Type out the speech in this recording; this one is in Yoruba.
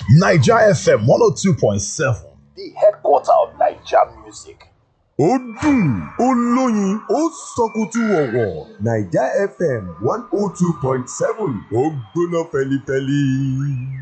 Niger FM 102.7, the headquarter of Niger music. ó dùn ó lóyin ó sọkútú ọ̀wọ̀ Naija FM 102.7 ó gbóná fẹlifẹli.